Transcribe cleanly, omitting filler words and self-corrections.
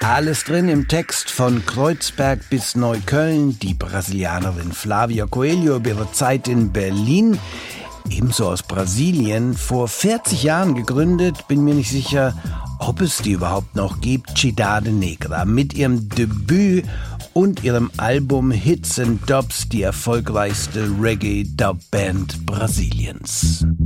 Alles drin im Text von Kreuzberg bis Neukölln, die Brasilianerin Flávia Coelho über ihre Zeit in Berlin, ebenso aus Brasilien, vor 40 Jahren gegründet, bin mir nicht sicher, ob es die überhaupt noch gibt, Cidade Negra, mit ihrem Debüt und ihrem Album Hits and Dubs, die erfolgreichste Reggae-Dub-Band Brasiliens.